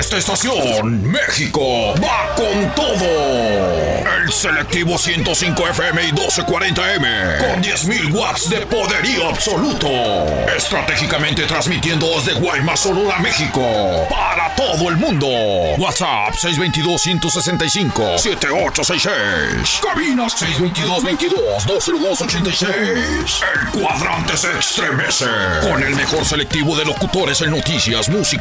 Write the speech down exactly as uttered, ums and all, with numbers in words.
esta estación, México va con todo. El selectivo ciento cinco F M y doce cuarenta M con diez mil watts de poderío absoluto. Estratégicamente transmitiendo desde Guaymas, Sonora, México para todo el mundo. WhatsApp seis dos dos, uno seis cinco, siete ocho seis seis. Cabina seis dos dos, veintidós, dos cero dos, ochenta y seis. El cuadrante se estremece con el mejor selectivo de locutores en noticias, música